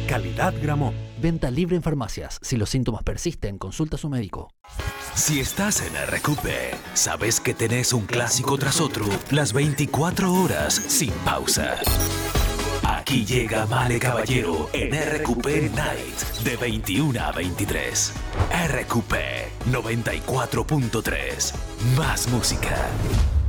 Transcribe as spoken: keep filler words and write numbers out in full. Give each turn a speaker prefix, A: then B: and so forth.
A: Calidad Gramont.
B: Venta libre en farmacias. Si los síntomas persisten, consulta a su médico.
C: Si estás en R Q P, sabes que tenés un clásico tras otro, las veinticuatro horas sin pausa. Aquí llega Male Caballero en R Q P Night de veintiuna a veintitrés. R Q P noventa y cuatro punto tres. Más música.